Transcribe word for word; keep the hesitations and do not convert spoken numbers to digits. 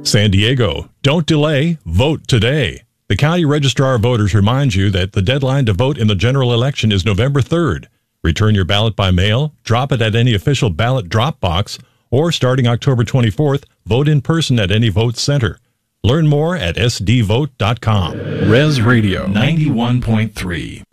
San Diego, don't delay, vote today. The County Registrar of Voters reminds you that the deadline to vote in the general election is November third. Return your ballot by mail, drop it at any official ballot drop box, or starting October twenty-fourth, vote in person at any vote center. Learn more at s d vote dot com. Res Radio ninety-one point three.